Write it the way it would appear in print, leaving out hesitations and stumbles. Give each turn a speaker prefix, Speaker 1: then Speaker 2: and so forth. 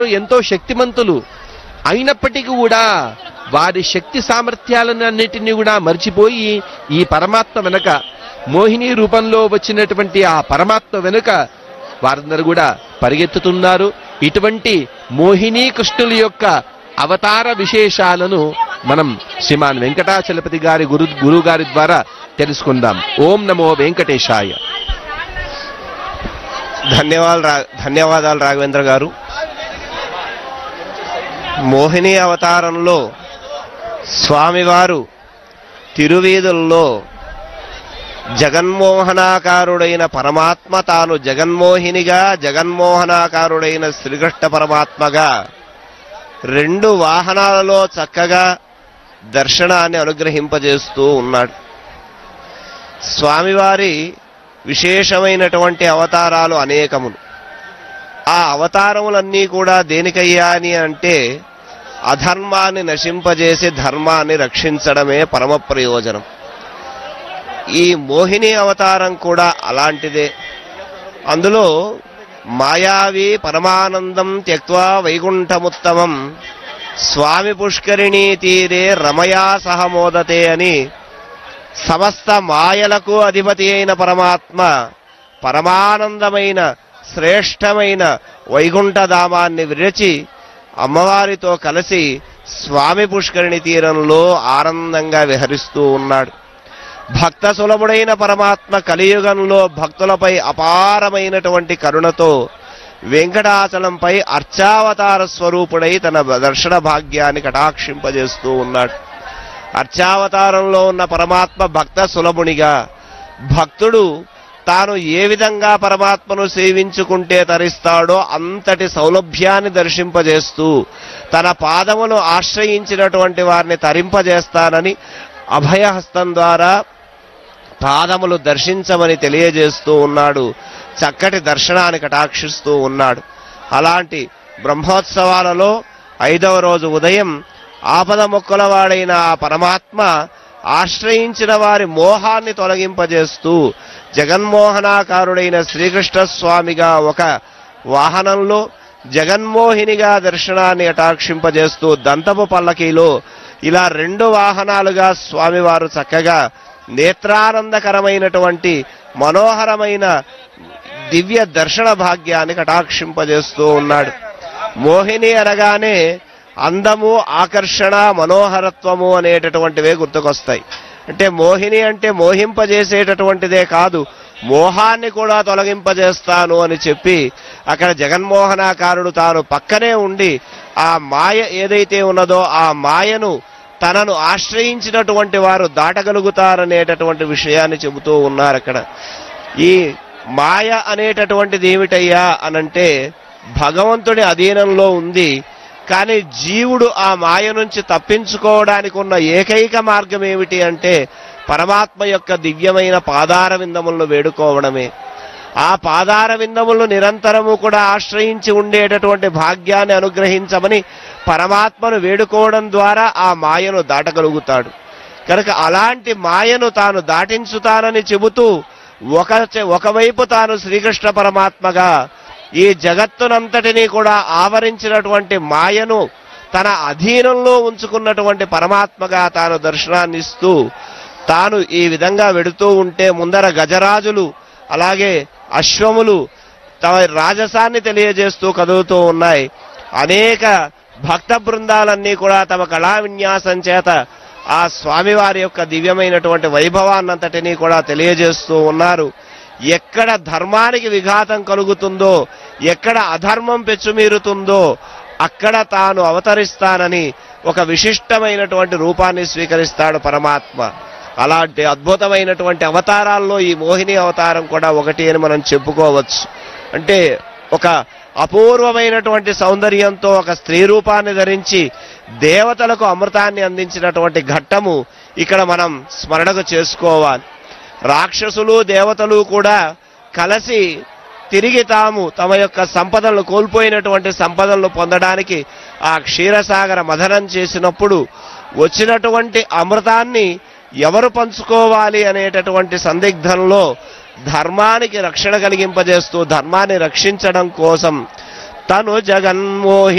Speaker 1: ఎంతో శక్తిమంతులు అయినప్పటికీ కూడా వారి శక్తి సామర్థ్యాలన్నిటినీ కూడా మర్చిపోయి ఈ పరమాత్మ వెనుక, మోహిని రూపంలో వచ్చినటువంటి ఆ పరమాత్మ వెనుక వారందరూ కూడా పరిగెత్తుతున్నారు. ఇటువంటి మోహిని కృష్ణుల యొక్క అవతార విశేషాలను మనం శ్రీమాన్ వెంకటాచలపతి గారి గురువు గారి ద్వారా తెలుసుకుందాం. ఓం నమో వెంకటేశాయ.
Speaker 2: ధన్యవాదాలు రాఘవేంద్ర గారు. మోహిని అవతారంలో స్వామివారు తిరువీధుల్లో జగన్మోహనాకారుడైన పరమాత్మ తాను జగన్మోహినిగా, జగన్మోహనాకారుడైన శ్రీకృష్ణ పరమాత్మగా రెండు వాహనాలలో చక్కగా దర్శనాన్ని అనుగ్రహింపజేస్తూ ఉన్నాడు. స్వామివారి విశేషమైనటువంటి అవతారాలు అనేకములు. ఆ అవతారములన్నీ కూడా దేనికయ్యా అని అంటే అధర్మాన్ని నశింపజేసి ధర్మాన్ని రక్షించడమే పరమ ప్రయోజనం. ఈ మోహిని అవతారం కూడా అలాంటిదే. అందులో మాయావి పరమానందం త్యక్వా వైకుంఠముత్తమం స్వామి పుష్కరిణీ తీరే రమయా సహమోదతే అని సమస్త మాయలకు అధిపతి అయిన పరమాత్మ పరమానందమైన శ్రేష్టమైన వైకుంఠధామాన్ని విరచి అమ్మవారితో కలిసి స్వామి పుష్కరిణి తీరంలో ఆనందంగా విహరిస్తూ ఉన్నాడు. భక్త సులభుడైన పరమాత్మ కలియుగంలో భక్తులపై అపారమైనటువంటి కరుణతో వెంకటాచలంపై అర్చావతార స్వరూపుడై తన దర్శన భాగ్యాన్ని కటాక్షింపజేస్తూ ఉన్నాడు. అర్చావతారంలో ఉన్న పరమాత్మ భక్త సులభునిగా, భక్తుడు తాను ఏ విధంగా పరమాత్మను సేవించుకుంటే తరిస్తాడో అంతటి సౌలభ్యాన్ని దర్శింపజేస్తూ తన పాదమును ఆశ్రయించినటువంటి వారిని తరింపజేస్తానని అభయహస్తం ద్వారా పాదములు దర్శించమని తెలియజేస్తూ ఉన్నాడు. చక్కటి దర్శనాన్ని కటాక్షిస్తూ ఉన్నాడు. అలాంటి బ్రహ్మోత్సవాలలో 5వ రోజు ఉదయం ఆపద మొక్కలవాడైన ఆ పరమాత్మ ఆశ్రయించిన వారి మోహాన్ని తొలగింపజేస్తూ జగన్మోహనాకారుడైన శ్రీకృష్ణ స్వామిగా ఒక వాహనంలో, జగన్మోహినిగా దర్శనాన్ని కటాక్షింపజేస్తూ దంతపు పల్లకీలో ఇలా 2 వాహనాలుగా స్వామివారు చక్కగా నేత్రానందకరమైనటువంటి మనోహరమైన దివ్య దర్శన భాగ్యాన్ని కటాక్షింపజేస్తూ ఉన్నాడు. మోహిని అనగానే అందము, ఆకర్షణ, మనోహరత్వము అనేటటువంటివే గుర్తుకొస్తాయి. అంటే మోహిని అంటే మోహింపజేసేటటువంటిదే కాదు, మోహాన్ని కూడా తొలగింపజేస్తాను అని చెప్పి అక్కడ జగన్మోహనాకారుడు తాను పక్కనే ఉండి ఆ మాయ ఏదైతే ఉన్నదో ఆ మాయను తనను ఆశ్రయించినటువంటి వారు దాటగలుగుతారనేటటువంటి విషయాన్ని చెబుతూ ఉన్నారు. అక్కడ ఈ మాయ అనేటటువంటిది ఏమిటయ్యా అనంటే భగవంతుడి అధీనంలో ఉంది. కానీ జీవుడు ఆ మాయ నుంచి తప్పించుకోవడానికి ఉన్న ఏకైక మార్గం ఏమిటి అంటే పరమాత్మ యొక్క దివ్యమైన పాదార విందములను వేడుకోవడమే. ఆ పాదార విందములను నిరంతరము కూడా ఆశ్రయించి ఉండేటటువంటి భాగ్యాన్ని అనుగ్రహించమని పరమాత్మను వేడుకోవడం ద్వారా ఆ మాయను దాటగలుగుతాడు. కనుక అలాంటి మాయను తాను దాటించుతానని చెబుతూ ఒకవైపు తాను శ్రీకృష్ణ పరమాత్మగా ఈ జగత్తునంతటినీ కూడా ఆవరించినటువంటి మాయను తన అధీనంలో ఉంచుకున్నటువంటి పరమాత్మగా తాను దర్శనాన్నిస్తూ తాను ఈ విధంగా వెడుతూ ఉంటే ముందర గజరాజులు అలాగే అశ్వములు తమ రాజసాన్ని తెలియజేస్తూ కదులుతూ ఉన్నాయి. అనేక భక్త బృందాలన్నీ కూడా తమ కళా విన్యాసం చేత ఆ స్వామివారి యొక్క దివ్యమైనటువంటి వైభవాన్నంతటినీ కూడా తెలియజేస్తూ ఉన్నారు. ఎక్కడ ధర్మానికి విఘాతం కలుగుతుందో, ఎక్కడ అధర్మం పెచ్చుమీరుతుందో అక్కడ తాను అవతరిస్తానని ఒక విశిష్టమైనటువంటి రూపాన్ని స్వీకరిస్తాడు పరమాత్మ. అలాంటి అద్భుతమైనటువంటి అవతారాల్లో ఈ మోహిని అవతారం కూడా ఒకటి అని మనం చెప్పుకోవచ్చు. అంటే ఒక అపూర్వమైనటువంటి సౌందర్యంతో ఒక స్త్రీ రూపాన్ని ధరించి దేవతలకు అమృతాన్ని అందించినటువంటి ఘట్టము ఇక్కడ మనం స్మరణకు చేసుకోవాలి. రాక్షసులు దేవతలు కూడా కలిసి తిరిగి తమ యొక్క సంపదలను కోల్పోయినటువంటి సంపదలను పొందడానికి ఆ క్షీరసాగర మథనం చేసినప్పుడు వచ్చినటువంటి అమృతాన్ని ఎవరు పంచుకోవాలి అనేటటువంటి సందిగ్ధంలో ధర్మానికి రక్షణ కలిగింపజేస్తూ ధర్మాన్ని రక్షించడం కోసం తను జగన్మోహి